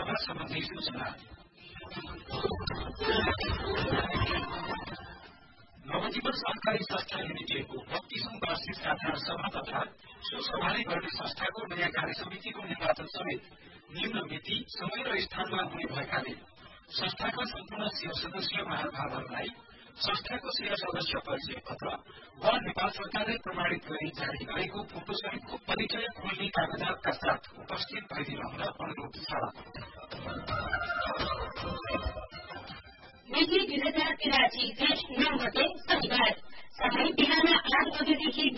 सभा सम्बन्धी सूचना। नवजीवन सहकारी संस्था लिमिटेडको 32औं वार्षिक साधारण सभा तथा सुसभाले गर्ने संस्थाको नयाँ कार्य समितिको निर्वाचन समेत निम्न मिति, समय र स्थानमा हुने भएकाले संस्थाका सम्पूर्ण सेयर सदस्य महानुभावहरूलाई संस्थाको सेयर सदस्य परिचय पत्र वा नेपाल सरकारले प्रमाणित गरी जारी गरेको फोटोसहितको परिचय खोल्ने कागजातका साथ उपस्थित भइदिन हुन अनुरोध छ। मिति 2083 जेठ 9 गते शनिबार समय बिहान 8 बजेदेखि